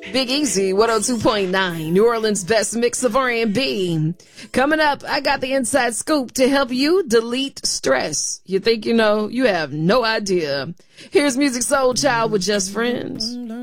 Big Easy, 102.9, New Orleans' best mix of R&B. Coming up, I got the inside scoop to help you delete stress. You think you know? You have no idea. Here's Musiq Soulchild with Just Friends.